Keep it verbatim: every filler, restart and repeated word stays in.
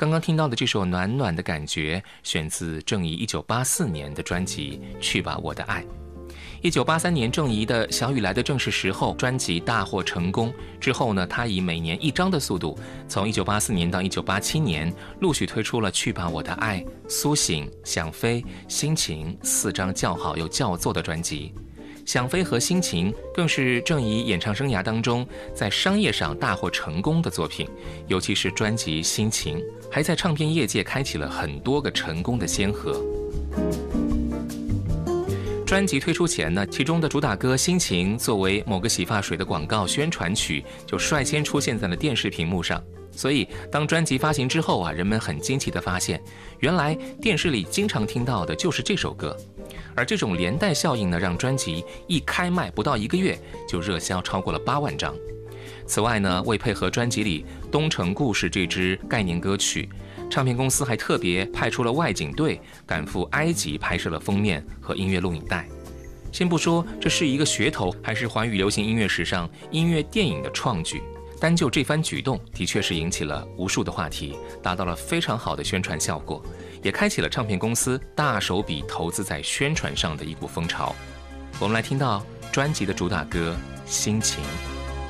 刚刚听到的这首《暖暖的感觉》选自郑怡一九八四年的专辑《去吧我的爱》。一九八三年，郑怡的《小雨来的正是时候》专辑大获成功之后呢，她以每年一张的速度，从一九八四年到一九八七年，陆续推出了《去吧我的爱》、《苏醒》、《想飞》、《心情》四张叫好又叫座的专辑。想飞和心情更是郑怡演唱生涯当中在商业上大获成功的作品，尤其是专辑《心情》，还在唱片业界开启了很多个成功的先河。专辑推出前呢，其中的主打歌《心情》作为某个洗发水的广告宣传曲，就率先出现在了电视屏幕上。所以当专辑发行之后啊，人们很惊奇地发现，原来电视里经常听到的就是这首歌。而这种连带效应呢，让专辑一开卖不到一个月就热销超过了八万张。此外呢，为配合专辑里《东城故事》这支概念歌曲，唱片公司还特别派出了外景队赶赴埃及拍摄了封面和音乐录影带。先不说这是一个噱头还是华语流行音乐史上音乐电影的创举，单就这番举动的确是引起了无数的话题，达到了非常好的宣传效果，也开启了唱片公司大手笔投资在宣传上的一股风潮。我们来听到专辑的主打歌《心情》。